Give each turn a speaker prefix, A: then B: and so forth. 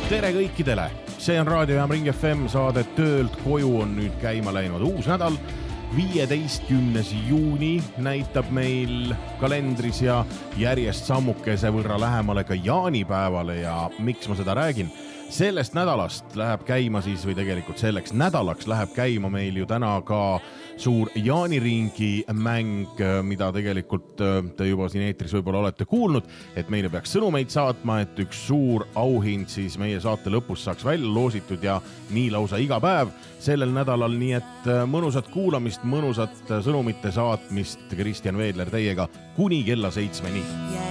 A: Tere kõikidele! See on Raadiojaam Ring FM saade Töölt koju on nüüd käima läinud uus nädal. 15. juuni näitab meil kalendris ja järjest sammukese võrra lähemale ka jaanipäevale ja miks ma seda räägin? Sellest nädalast läheb käima siis või tegelikult selleks nädalaks läheb käima meil ju täna ka suur jaaniringi mäng, mida tegelikult te juba siin eetris võib-olla olete kuulnud, et meile peaks sõnumeid saatma, et üks suur auhind siis meie saate lõpus saaks välja loositud ja nii lausa iga päev sellel nädalal, nii et mõnusat kuulamist, mõnusat sõnumite saatmist, Kristjan Veedler teiega kuni kella 7-ni.